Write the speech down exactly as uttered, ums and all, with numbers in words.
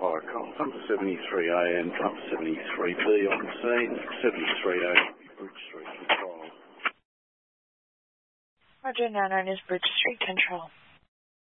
fire call. Number seventy-three A and number seventy-three B on scene. seventy-three A, Bridge Street Control. Roger, nine nine is Bridge Street Control.